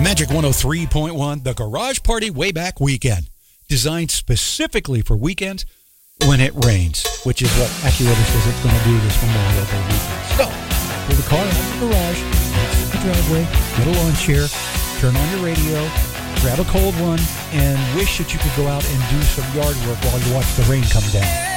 Magic 103.1, the Garage Party Wayback Weekend. Designed specifically for weekends when it rains, which is what AccuWeather says it's going to do this Memorial Day weekend. So, pull the car out of the garage, exit the driveway, get a lawn chair, turn on your radio, grab a cold one, and wish that you could go out and do some yard work while you watch the rain come down.